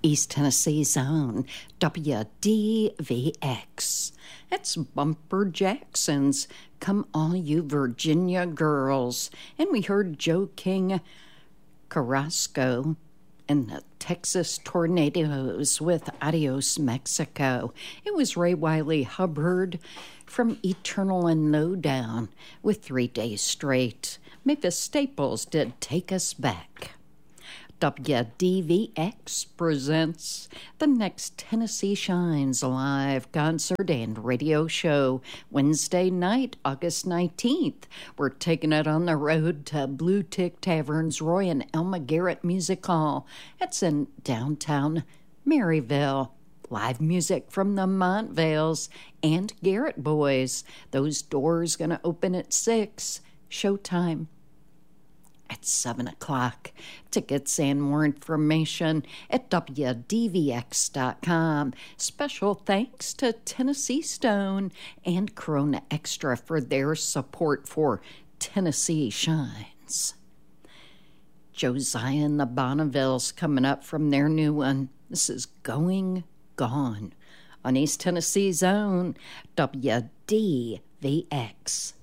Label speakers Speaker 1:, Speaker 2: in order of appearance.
Speaker 1: East Tennessee's own WDVX. It's Bumper Jackson's Come All You Virginia Girls. And we heard Joe King Carrasco and the Texas Tornadoes with Adios Mexico. It was Ray Wiley Hubbard from Eternal and Lowdown with 3 Days Straight. Mavis Staples did Take Us Back. WDVX presents the next Tennessee Shines live concert and radio show Wednesday night, August 19th. We're taking it on the road to Blue Tick Tavern's Roy and Elma Garrett Music Hall. It's in downtown Maryville. Live music from the Montvales and Garrett Boys. Those doors going to open at 6. Showtime at 7 o'clock. Tickets and more information at WDVX.com. Special thanks to Tennessee Stone and Corona Extra for their support for Tennessee Shines. Josiah and the Bonnevilles coming up from their new one. This is Going Gone on East Tennessee's own WDVX.